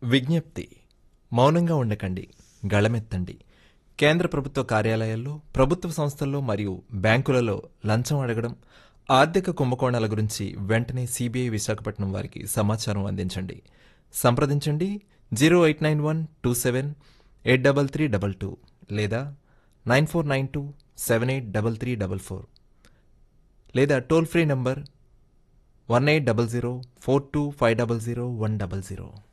విజ్ఞప్తి: మౌనంగా ఉండకండి, గళమెత్తండి. కేంద్ర ప్రభుత్వ కార్యాలయాల్లో, ప్రభుత్వ సంస్థల్లో మరియు బ్యాంకులలో లంచం అడగడం, ఆర్థిక కుంభకోణాల గురించి వెంటనే సిబిఐ విశాఖపట్నం వారికి సమాచారం అందించండి. సంప్రదించండి 0891278332 లేదా 9492783344 లేదా టోల్ ఫ్రీ నంబర్ 180042500100.